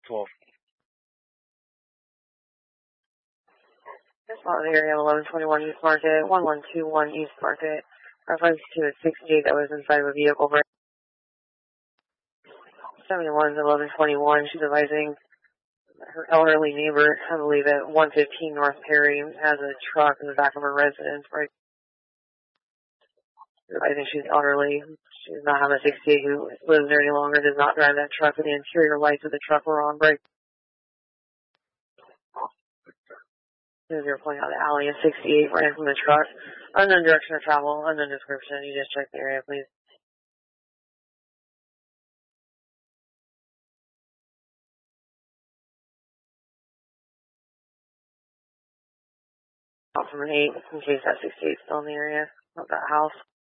12. This spot in the area of 1121 East Market, 1121 East Market. Reference to a 68 that was inside of a vehicle. 71 to 1121. She's advising her elderly neighbor, I believe at 115 North Perry, has a truck in the back of her residence. Right. I think she's elderly. She does not have a 68 who lives there any longer, does not drive that truck, and the interior lights of the truck were on. Break. As you're pointing out the alley, a 68 ran from the truck. Unknown direction of travel, unknown description. You just check the area, please. Out from an 8, in case that 68 is still in the area of that house.